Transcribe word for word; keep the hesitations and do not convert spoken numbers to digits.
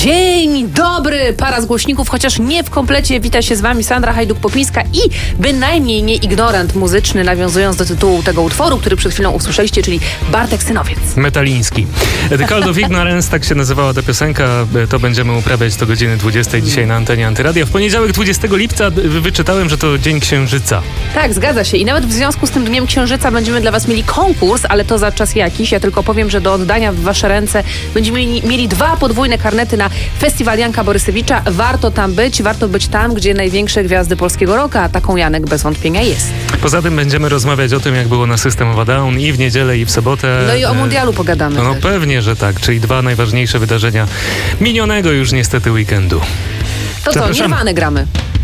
Dzień dobry, para z głośników, chociaż nie w komplecie. Wita się z wami Sandra Hajduk-Popińska i bynajmniej nie ignorant muzyczny, nawiązując do tytułu tego utworu, który przed chwilą usłyszeliście, czyli Bartek Synowiec. Metaliński. The Cult of Ignorance, tak się nazywała ta piosenka. To będziemy uprawiać do godziny dwudziestej dzisiaj na antenie Antyradia. W poniedziałek dwudziestego lipca wyczytałem, że to Dzień Księżyca. Tak, zgadza się. I nawet w związku z tym Dniem Księżyca będziemy dla was mieli konkurs, ale to za czas jakiś. Ja tylko powiem, że do oddania w wasze ręce będziemy mieli dwa podwójne karnety na Festiwal Janka Borysewicza. Warto tam być, warto być tam, gdzie największe gwiazdy polskiego rocka, a taką Janek bez wątpienia jest. Poza tym będziemy rozmawiać o tym, jak było na System of a Down i w niedzielę, i w sobotę. No i o mundialu pogadamy. No, no też. pewnie, że tak, czyli dwa najważniejsze wydarzenia minionego już niestety weekendu. To co, Nirwanę gramy.